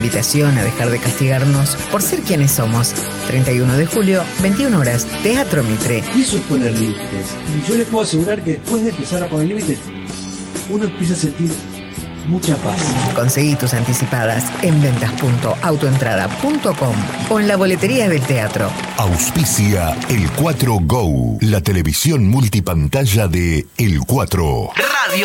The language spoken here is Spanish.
Invitación a dejar de castigarnos por ser quienes somos. 31 de julio, 21 horas, Teatro Mitre. Y eso es poner límites. Y yo les puedo asegurar que después de empezar a poner límites, uno empieza a sentir mucha paz. Conseguí tus anticipadas en ventas.autoentrada.com o en la boletería del teatro. Auspicia El 4 Go, la televisión multipantalla de El 4. Radio